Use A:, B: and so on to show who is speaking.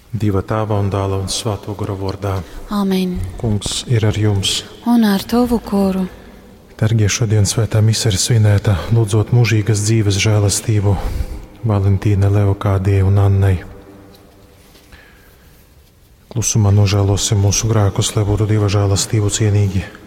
A: Dieva Tēva un Dēla un Svēto Gara vārdā.
B: Āmen.
A: Kungs ir ar jums.
B: Un ar tavu kuru.
A: Dargie, šodien svētā mise ir svinēta, lūdzot mūžīgas dzīves žēlastību Valentīna, Leokādijai un Annai. Klusumā nožēlosim mūsu grēkus, lai būtu Dieva žēlastību cienīgi.